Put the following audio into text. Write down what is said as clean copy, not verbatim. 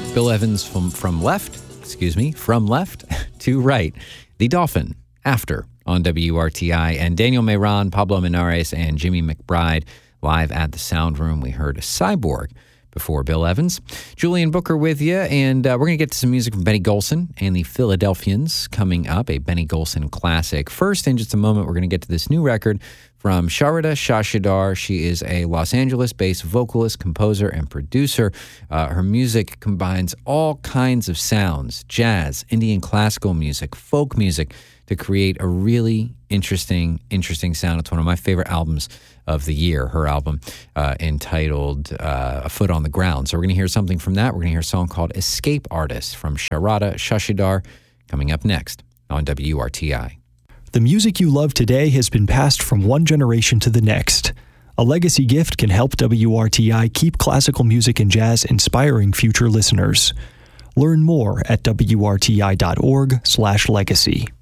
Bill Evans from left to right. The Dolphin, After, on WRTI. And Daniel Mayron, Pablo Minares, and Jimmy McBride live at the Sound Room. We heard a Cyborg before Bill Evans. Julian Booker with you, and we're going to get to some music from Benny Golson and the Philadelphians coming up, a Benny Golson classic. First, in just a moment, we're going to get to this new record from Sharada Shashidar. She is a Los Angeles-based vocalist, composer, and producer. Her music combines all kinds of sounds, jazz, Indian classical music, folk music, to create a really interesting sound. It's one of my favorite albums of the year, her album entitled A Foot on the Ground. So we're going to hear something from that. We're going to hear a song called Escape Artist from Sharada Shashidar coming up next on WRTI. The music you love today has been passed from one generation to the next. A legacy gift can help WRTI keep classical music and jazz inspiring future listeners. Learn more at WRTI.org/legacy.